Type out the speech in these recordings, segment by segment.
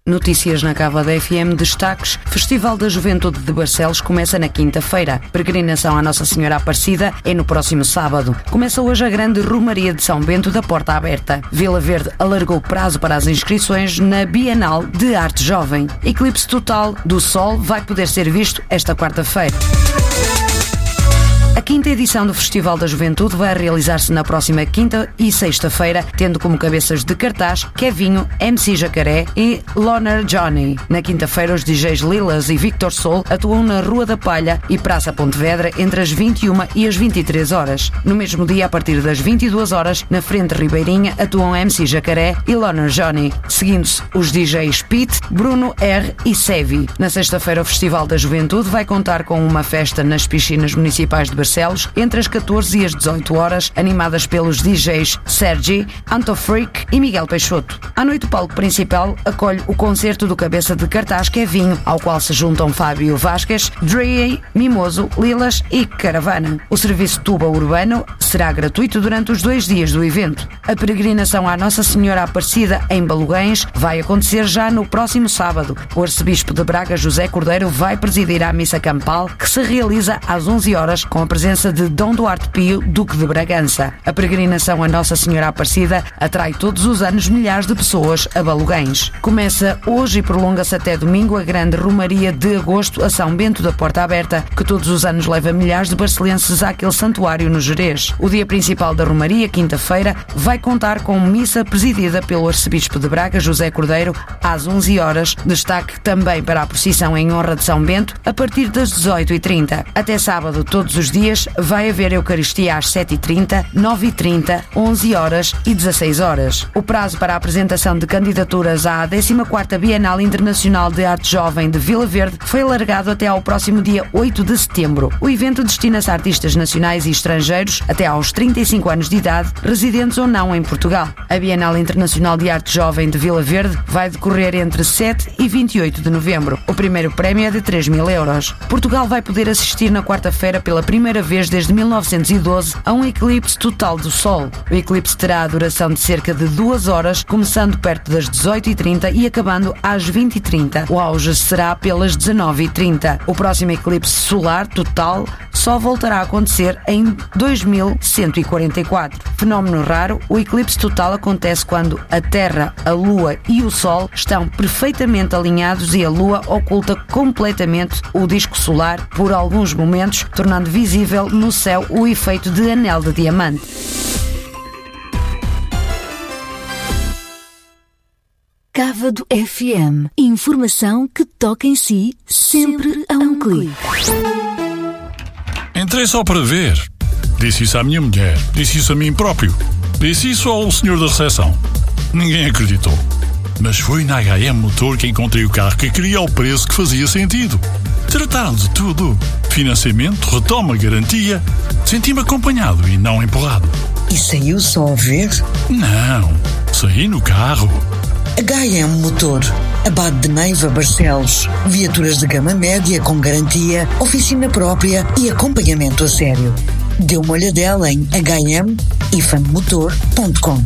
Notícias na Cávada FM, destaques. Festival da Juventude de Barcelos começa na quinta-feira. Peregrinação à Nossa Senhora Aparecida é no próximo sábado. Começa hoje a grande Romaria de São Bento da Porta Aberta. Vila Verde alargou o prazo para as inscrições na Bienal de Arte Jovem. Eclipse total do Sol vai poder ser visto esta quarta-feira. A quinta edição do Festival da Juventude vai realizar-se na próxima quinta e sexta-feira, tendo como cabeças de cartaz Kevinho, MC Jacaré e Loner Johnny. Na quinta-feira, os DJs Lilas e Victor Soul atuam na Rua da Palha e Praça Pontevedra entre as 21 e as 23 horas. No mesmo dia, a partir das 22 horas, na Frente Ribeirinha, atuam MC Jacaré e Loner Johnny, seguindo-se os DJs Pete, Bruno R e Sevi. Na sexta-feira, o Festival da Juventude vai contar com uma festa nas piscinas municipais de Barcelos entre as 14 e as 18 horas, animadas pelos DJs Sergi, Antofreak e Miguel Peixoto. À noite, o palco principal acolhe o concerto do cabeça de cartaz Kevinho, ao qual se juntam Fábio Vasquez, Dre, Mimoso, Lilas e Caravana. O serviço tuba urbano será gratuito durante os 2 dias do evento. A peregrinação à Nossa Senhora Aparecida em Balugães vai acontecer já no próximo sábado. O arcebispo de Braga, José Cordeiro, vai presidir a missa campal, que se realiza às 11 horas com a presença de Dom Duarte Pio, Duque de Bragança. A peregrinação à Nossa Senhora Aparecida atrai todos os anos milhares de pessoas a Balugães. Começa hoje e prolonga-se até domingo a grande Romaria de Agosto a São Bento da Porta Aberta, que todos os anos leva milhares de barcelenses àquele santuário no Gerês. O dia principal da Romaria, quinta-feira, vai contar com missa presidida pelo arcebispo de Braga, José Cordeiro, às 11 horas. Destaque também para a procissão em honra de São Bento, a partir das 18h30. Até sábado, todos os dias, vai haver Eucaristia às 7h30, 9h30, 11 horas e 16 horas. O prazo para a apresentação de candidaturas à 14ª Bienal Internacional de Arte Jovem de Vila Verde foi alargado até ao próximo dia 8 de setembro. O evento destina-se a artistas nacionais e estrangeiros até aos 35 anos de idade, residentes ou não em Portugal. A Bienal Internacional de Arte Jovem de Vila Verde vai decorrer entre 7 e 28 de novembro. O primeiro prémio é de 3.000 euros. Portugal vai poder assistir na quarta-feira pela primeira vez desde 1912 a um eclipse total do Sol. O eclipse terá a duração de cerca de 2 horas, começando perto das 18h30 e acabando às 20h30. O auge será pelas 19h30. O próximo eclipse solar total só voltará a acontecer em 2144. Fenómeno raro, o eclipse total acontece quando a Terra, a Lua e o Sol estão perfeitamente alinhados e a Lua oculta completamente o disco solar por alguns momentos, tornando visível no céu o efeito de anel de diamante. Cávado FM. Informação que toca em si, sempre a um clique. Entrei só para ver. Disse isso à minha mulher. Disse isso a mim próprio. Disse isso ao senhor da recepção. Ninguém acreditou. Mas foi na HM Motor que encontrei o carro que queria ao preço que fazia sentido. Trataram de tudo. Financiamento, retoma, garantia. Senti-me acompanhado e não empurrado. E saiu só a ver? Não, saí no carro. HM Motor, Abade de Neiva, Barcelos. Viaturas de gama média com garantia, oficina própria e acompanhamento a sério. Dê uma olhadela em hm-motor.com.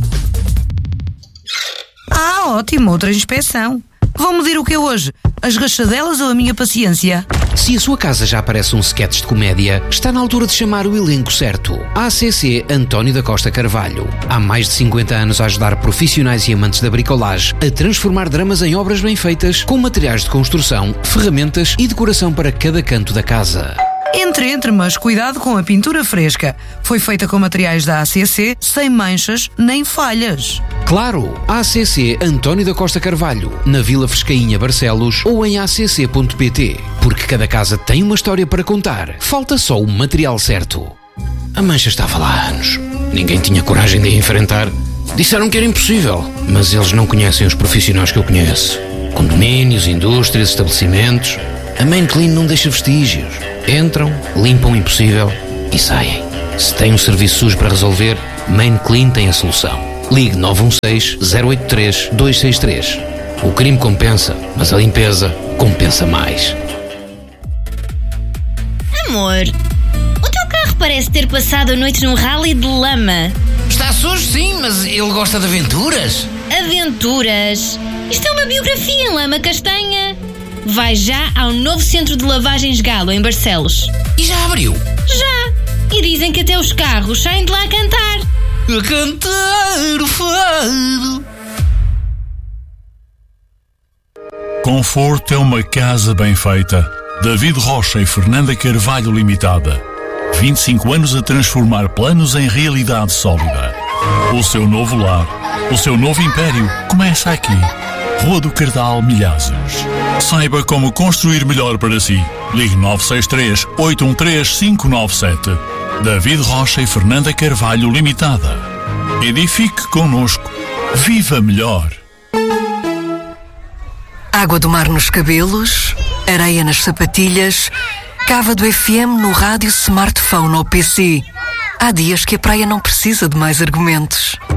Ótimo, outra inspeção. Vão medir o que é hoje? As rachadelas ou a minha paciência? Se a sua casa já parece um sketch de comédia, está na altura de chamar o elenco certo. ACC António da Costa Carvalho. Há mais de 50 anos a ajudar profissionais e amantes da bricolagem a transformar dramas em obras bem feitas, com materiais de construção, ferramentas e decoração para cada canto da casa. Entre, mas cuidado com a pintura fresca. Foi feita com materiais da ACC, sem manchas nem falhas. Claro, ACC António da Costa Carvalho, na Vila Frescainha, Barcelos, ou em acc.pt. Porque cada casa tem uma história para contar. Falta só o material certo. A mancha estava lá há anos. Ninguém tinha coragem de a enfrentar. Disseram que era impossível, mas eles não conhecem os profissionais que eu conheço. Condomínios, indústrias, estabelecimentos. A Main Clean não deixa vestígios. Entram, limpam o impossível e saem. Se tem um serviço sujo para resolver, Main Clean tem a solução. Ligue 916-083-263. O crime compensa, mas a limpeza compensa mais. Amor, o teu carro parece ter passado a noite num rally de lama. Está sujo, sim, mas ele gosta de aventuras. aventuras. Isto é uma biografia em lama castanha. Vai já ao novo centro de lavagens Galo, em Barcelos. E já abriu? Já! E dizem que até os carros saem de lá a cantar. A cantar o fado. Conforto é uma casa bem feita. David Rocha e Fernanda Carvalho Limitada. 25 anos a transformar planos em realidade sólida. O seu novo lar, o seu novo império começa aqui. Rua do Cardal, Milhazes. Saiba como construir melhor para si. Ligue 963-813-597. David Rocha e Fernanda Carvalho Limitada. Edifique connosco. Viva melhor. Água do mar nos cabelos, areia nas sapatilhas, Cávado FM no rádio, smartphone ou PC. Há dias que a praia não precisa de mais argumentos.